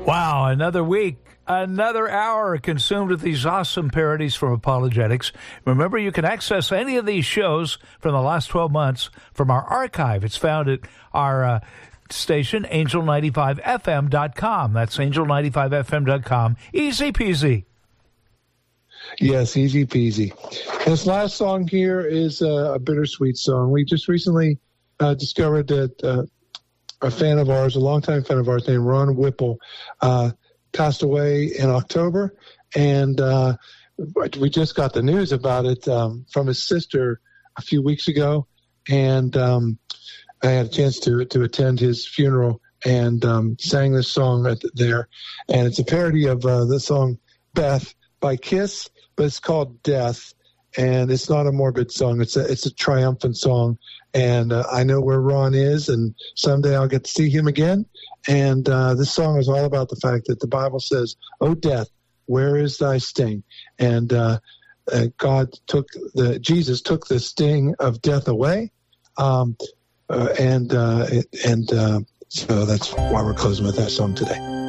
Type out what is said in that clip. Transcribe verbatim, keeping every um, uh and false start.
Wow, another week, another hour consumed with these awesome parodies from Apologetics. Remember, you can access any of these shows from the last twelve months from our archive. It's found at our uh, station, angel ninety-five f m dot com. That's angel ninety-five f m dot com. Easy peasy. Yes, easy peasy. This last song here is uh, a bittersweet song. We just recently uh, discovered that uh, a fan of ours, a longtime fan of ours named Ron Whipple, uh, passed away in October. And uh, we just got the news about it um, from his sister a few weeks ago. And um, I had a chance to to attend his funeral and um, sang this song at the, there. And it's a parody of uh, the song Beth by Kiss, but it's called Death. And it's not a morbid song. It's a it's a triumphant song. And uh, I know where Ron is, and someday I'll get to see him again. And uh, this song is all about the fact that the Bible says, "O death, where is thy sting?" And uh, uh, God took the Jesus took the sting of death away. Um, uh, and uh, and uh, so that's why we're closing with that song today.